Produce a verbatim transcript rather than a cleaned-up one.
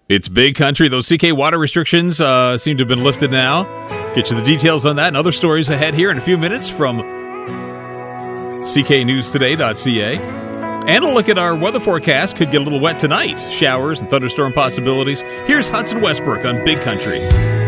It's Big Country. Those C K water restrictions uh, seem to have been lifted now. Get you the details on that and other stories ahead here in a few minutes from C K news today dot C A. And a look at our weather forecast. Could get a little wet tonight. Showers and thunderstorm possibilities. Here's Hudson Westbrook on Big Country.